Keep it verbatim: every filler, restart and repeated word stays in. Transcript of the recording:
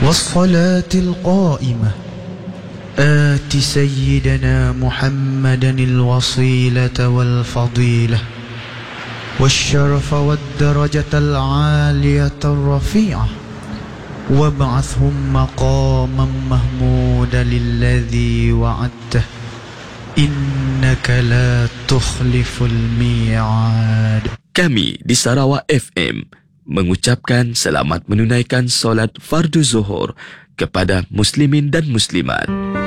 والصلاة القائمة آت سيدنا محمدا الوصيلة والفضيلة والشرف والدرجة العالية الرفيعة وابعثهم مقاما محمودا للذي وعدته إنك لا تخلف الميعاد. Kami di Sarawak F M mengucapkan selamat menunaikan solat fardu zuhur kepada muslimin dan muslimat.